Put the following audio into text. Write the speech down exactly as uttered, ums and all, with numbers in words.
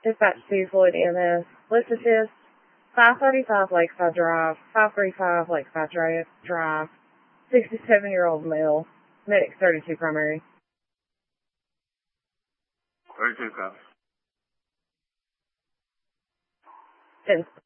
Dispatch to Floyd E M S. List assist. five thirty-five Lakeside Drive. five thirty-five Lakeside Drive. Drive. sixty-seven-year-old male. Medic thirty-two primary. thirty-two copy. ten